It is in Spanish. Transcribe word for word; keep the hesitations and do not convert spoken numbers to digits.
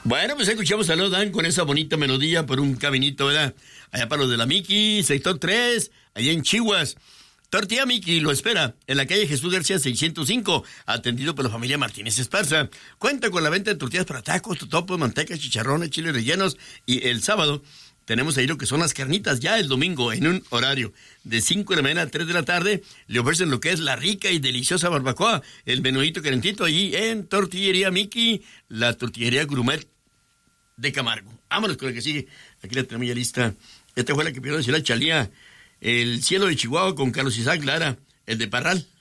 Bueno, pues escuchamos a Lo Dan con esa bonita melodía por un caminito, ¿verdad? Allá para los de la Miki, sector tres, allá en Chihuas. Tortilla Miki lo espera en la calle Jesús García seiscientos cinco, atendido por la familia Martínez Esparza. Cuenta con la venta de tortillas para tacos, totopos, mantecas, chicharrones, chiles rellenos, y el sábado tenemos ahí lo que son las carnitas. Ya el domingo, en un horario de cinco de la mañana a tres de la tarde, le ofrecen lo que es la rica y deliciosa barbacoa, el menudito calentito allí en Tortillería Miki, la tortillería gourmet de Camargo. Vámonos con el que sigue. Aquí la tenemos ya lista. Esta fue la que pidió decir la Chalía. El cielo de Chihuahua con Carlos Isaac Lara, el de Parral.